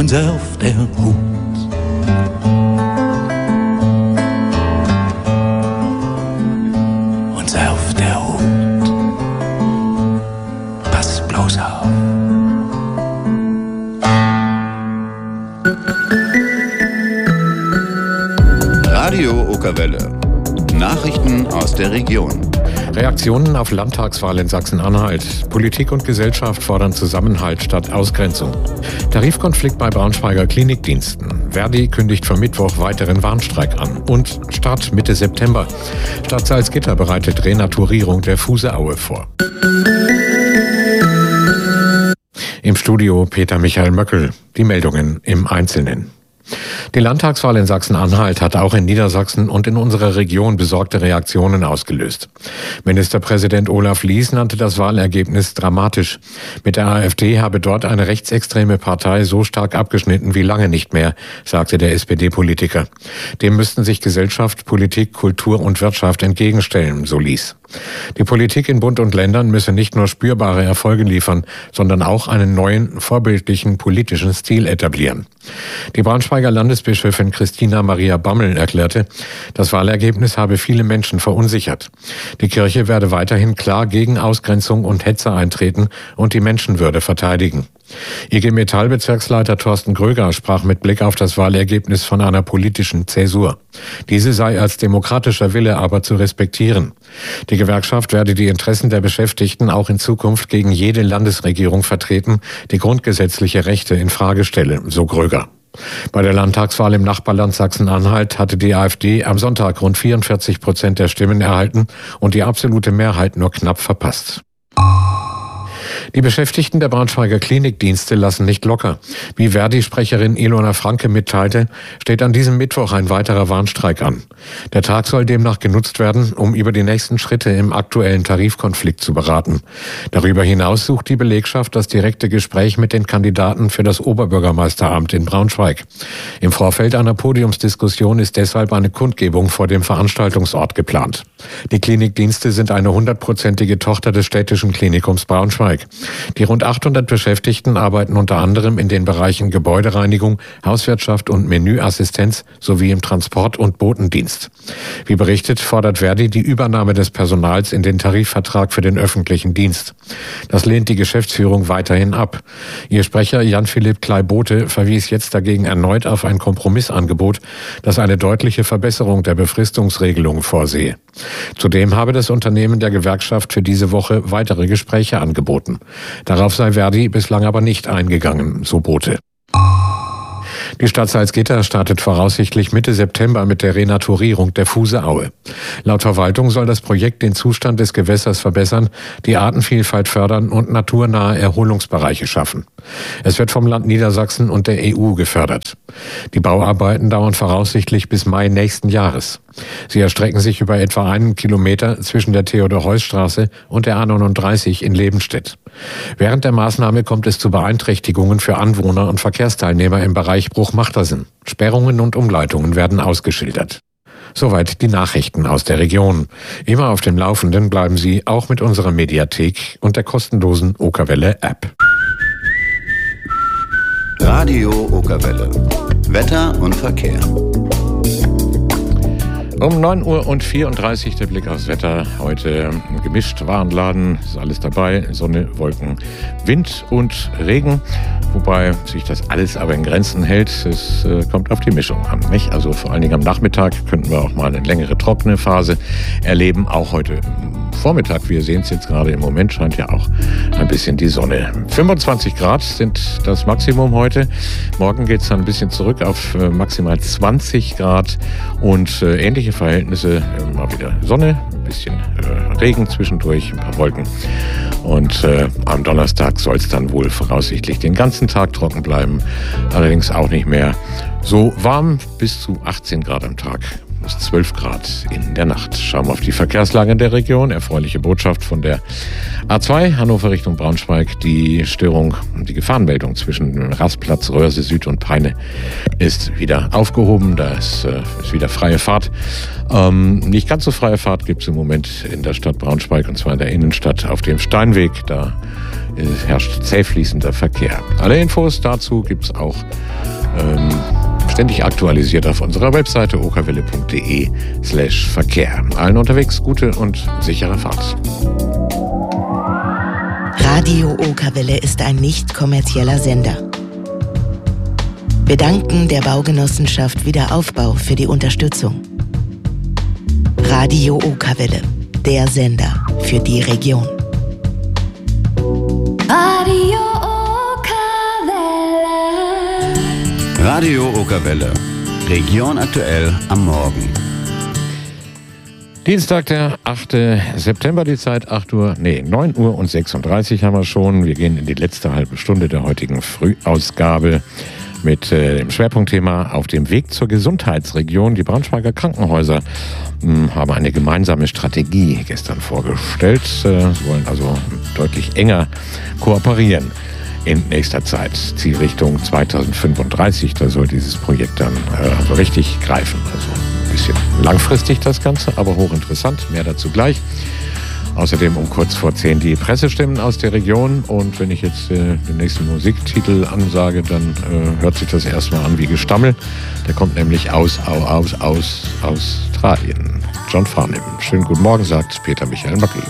uns auf der Hut. Uns auf der Hut. Pass bloß auf. Radio Okerwelle. Nachrichten aus der Region. Reaktionen auf Landtagswahl in Sachsen-Anhalt. Politik und Gesellschaft fordern Zusammenhalt statt Ausgrenzung. Tarifkonflikt bei Braunschweiger Klinikdiensten. Verdi kündigt für Mittwoch weiteren Warnstreik an. Und Start Mitte September. Stadt Salzgitter bereitet Renaturierung der Fuseaue vor. Im Studio Peter Michael Möckel. Die Meldungen im Einzelnen. Die Landtagswahl in Sachsen-Anhalt hat auch in Niedersachsen und in unserer Region besorgte Reaktionen ausgelöst. Ministerpräsident Olaf Lies nannte das Wahlergebnis dramatisch. Mit der AfD habe dort eine rechtsextreme Partei so stark abgeschnitten wie lange nicht mehr, sagte der SPD-Politiker. Dem müssten sich Gesellschaft, Politik, Kultur und Wirtschaft entgegenstellen, so Lies. Die Politik in Bund und Ländern müsse nicht nur spürbare Erfolge liefern, sondern auch einen neuen, vorbildlichen politischen Stil etablieren. Die Braunschweiger Landesbischöfin Christina Maria Bammel erklärte, das Wahlergebnis habe viele Menschen verunsichert. Die Kirche werde weiterhin klar gegen Ausgrenzung und Hetze eintreten und die Menschenwürde verteidigen. IG Metall-Bezirksleiter Thorsten Gröger sprach mit Blick auf das Wahlergebnis von einer politischen Zäsur. Diese sei als demokratischer Wille aber zu respektieren. Die Gewerkschaft werde die Interessen der Beschäftigten auch in Zukunft gegen jede Landesregierung vertreten, die grundgesetzliche Rechte in Frage stelle, so Gröger. Bei der Landtagswahl im Nachbarland Sachsen-Anhalt hatte die AfD am Sonntag rund 44% der Stimmen erhalten und die absolute Mehrheit nur knapp verpasst. Die Beschäftigten der Braunschweiger Klinikdienste lassen nicht locker. Wie Verdi-Sprecherin Ilona Franke mitteilte, steht an diesem Mittwoch ein weiterer Warnstreik an. Der Tag soll demnach genutzt werden, um über die nächsten Schritte im aktuellen Tarifkonflikt zu beraten. Darüber hinaus sucht die Belegschaft das direkte Gespräch mit den Kandidaten für das Oberbürgermeisteramt in Braunschweig. Im Vorfeld einer Podiumsdiskussion ist deshalb eine Kundgebung vor dem Veranstaltungsort geplant. Die Klinikdienste sind eine 100%ige Tochter des städtischen Klinikums Braunschweig. Die rund 800 Beschäftigten arbeiten unter anderem in den Bereichen Gebäudereinigung, Hauswirtschaft und Menüassistenz sowie im Transport- und Botendienst. Wie berichtet, fordert Verdi die Übernahme des Personals in den Tarifvertrag für den öffentlichen Dienst. Das lehnt die Geschäftsführung weiterhin ab. Ihr Sprecher Jan-Philipp Klei-Bote verwies jetzt dagegen erneut auf ein Kompromissangebot, das eine deutliche Verbesserung der Befristungsregelung vorsehe. Zudem habe das Unternehmen der Gewerkschaft für diese Woche weitere Gespräche angeboten. Darauf sei Verdi bislang aber nicht eingegangen, so Bote. Die Stadt Salzgitter startet voraussichtlich Mitte September mit der Renaturierung der Fuseaue. Laut Verwaltung soll das Projekt den Zustand des Gewässers verbessern, die Artenvielfalt fördern und naturnahe Erholungsbereiche schaffen. Es wird vom Land Niedersachsen und der EU gefördert. Die Bauarbeiten dauern voraussichtlich bis Mai nächsten Jahres. Sie erstrecken sich über etwa 1 Kilometer zwischen der Theodor-Heuss-Straße und der A39 in Lebenstedt. Während der Maßnahme kommt es zu Beeinträchtigungen für Anwohner und Verkehrsteilnehmer im Bereich Bruchmachtersen. Sperrungen und Umleitungen werden ausgeschildert. Soweit die Nachrichten aus der Region. Immer auf dem Laufenden bleiben Sie auch mit unserer Mediathek und der kostenlosen Okerwelle-App. Radio Okerwelle. Wetter und Verkehr. Um 9:34 Uhr der Blick aufs Wetter. Heute gemischt, Warenladen, ist alles dabei. Sonne, Wolken, Wind und Regen. Wobei sich das alles aber in Grenzen hält. Es kommt auf die Mischung an, nicht? Also vor allen Dingen am Nachmittag könnten wir auch mal eine längere trockene Phase erleben. Auch heute Vormittag, wir sehen es jetzt gerade, im Moment scheint ja auch ein bisschen die Sonne. 25 Grad sind das Maximum heute. Morgen geht es dann ein bisschen zurück auf maximal 20 Grad und ähnliche Verhältnisse. Mal wieder Sonne, ein bisschen Regen zwischendurch, ein paar Wolken. Und am Donnerstag soll es dann wohl voraussichtlich den ganzen Tag trocken bleiben. Allerdings auch nicht mehr so warm, bis zu 18 Grad am Tag. Bis 12 Grad in der Nacht. Schauen wir auf die Verkehrslage in der Region. Erfreuliche Botschaft von der A2 Hannover Richtung Braunschweig. Die Störung, die Gefahrenmeldung zwischen Rastplatz, Röhrse Süd und Peine ist wieder aufgehoben. Da ist wieder freie Fahrt. Nicht ganz so freie Fahrt gibt es im Moment in der Stadt Braunschweig, und zwar in der Innenstadt auf dem Steinweg. Da Es herrscht zäh fließender Verkehr. Alle Infos dazu gibt es auch ständig aktualisiert auf unserer Webseite okerwelle.de/Verkehr. Allen unterwegs gute und sichere Fahrt. Radio Okerwelle ist ein nicht kommerzieller Sender. Wir danken der Baugenossenschaft Wiederaufbau für die Unterstützung. Radio Okerwelle, der Sender für die Region. Radio Okerwelle. Radio Okerwelle. Region aktuell am Morgen. Dienstag, der 8. September, die Zeit 9 Uhr und 36 haben wir schon. Wir gehen in die letzte halbe Stunde der heutigen Frühausgabe mit dem Schwerpunktthema auf dem Weg zur Gesundheitsregion. Die Braunschweiger Krankenhäuser haben eine gemeinsame Strategie gestern vorgestellt. Sie wollen also deutlich enger kooperieren in nächster Zeit. Zielrichtung 2035, da soll dieses Projekt dann so richtig greifen. Also ein bisschen langfristig das Ganze, aber hochinteressant. Mehr dazu gleich. Außerdem um kurz vor 10 die Pressestimmen aus der Region. Und wenn ich jetzt den nächsten Musiktitel ansage, dann hört sich das erstmal an wie Gestammel. Der kommt nämlich aus Australien. John Farnham. Schönen guten Morgen, sagt Peter Michael Möckel.